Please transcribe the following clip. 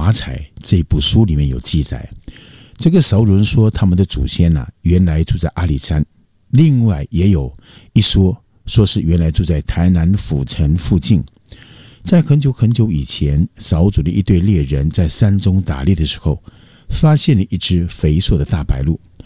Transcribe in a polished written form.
华彩》这部书里面有记载，这个韶人说他们的祖先原来住在阿里山，另外也有一说是原来住在台南府城附近。在很久很久以前，韶族的一队猎人在山中打猎的时候，发现了一只肥硕的大白鹿，